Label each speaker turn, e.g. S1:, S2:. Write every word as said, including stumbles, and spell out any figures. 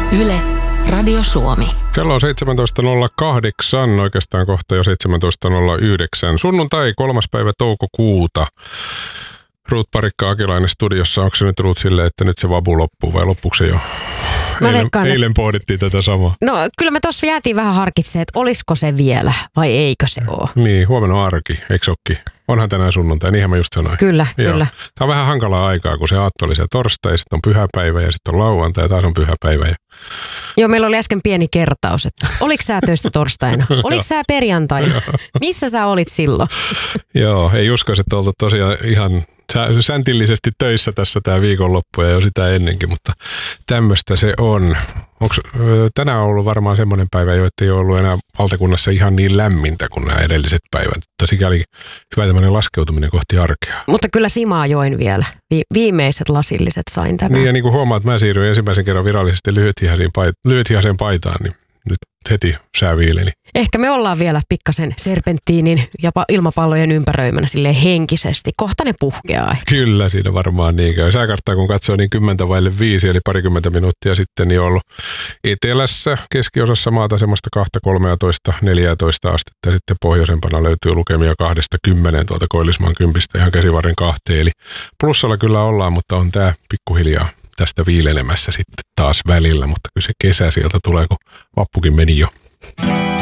S1: Yle, Radio Suomi.
S2: Kello on seitsemäntoista nolla kahdeksan, oikeastaan kohta jo seitsemäntoista nolla yhdeksän. Sunnuntai, kolmas päivä toukokuuta. Ruut Parikka Akilainen studiossa. Onko se nyt Ruut silleen, että nyt se vapu loppuu vai loppuuko se jo? Eilen,
S3: veikkaan,
S2: eilen pohdittiin tätä samaa.
S3: No kyllä me tuossa jäätiin vähän harkitsemaan, että olisiko se vielä vai eikö se ole.
S2: Niin, huomenna on arki, eikö olekin? Onhan tänään sunnuntai, niinhän mä just sanoin.
S3: Kyllä,
S2: Joo.
S3: kyllä.
S2: Tämä on vähän hankalaa aikaa, kun se aatto oli se torstai, sitten on pyhäpäivä ja sitten on lauantai ja taas on pyhäpäivä. Ja...
S3: Joo, meillä oli äsken pieni kertaus, että oliko sä töistä torstaina? Oliko sä perjantaina? Missä sä olit silloin?
S2: Joo, ei uskoisi, että oltu tosiaan ihan säntillisesti töissä tässä tämä viikonloppu ja jo sitä ennenkin, mutta tämmöistä se on. Onko tänään ollut varmaan semmoinen päivä jo, että ei ole ollut enää valtakunnassa ihan niin lämmintä kuin nämä edelliset päivät. Mutta sikäli hyvä tämmöinen laskeutuminen kohti arkea.
S3: Mutta kyllä Simaa join vielä. Vi- viimeiset lasilliset sain tänään.
S2: Niin ja niin kuin huomaat, mä siirryin ensimmäisen kerran virallisesti lyhytihaiseen, pait- lyhytihaiseen paitaan, niin nyt heti sää viileni.
S3: Ehkä me ollaan vielä pikkasen serpenttiinin ja pa- ilmapallojen ympäröimänä silleen henkisesti. Kohta ne puhkeaa.
S2: Kyllä, siinä varmaan niin käy. Sääkarttaa kun katsoo, niin kymmentä vaille viisi, eli parikymmentä minuuttia sitten niin on ollut etelässä, keskiosassa maata semmoista kahta, kolmeatoista, neljätoista astetta. Ja sitten pohjoisempana löytyy lukemia kahdesta kymmeneen tuolta Koillismaan kympistä ihan käsivarren kahteen. Eli plussalla kyllä ollaan, mutta on tää pikkuhiljaa tästä viilelemässä sitten taas välillä. Mutta kyllä se kesä sieltä tulee, kun vappukin meni jo.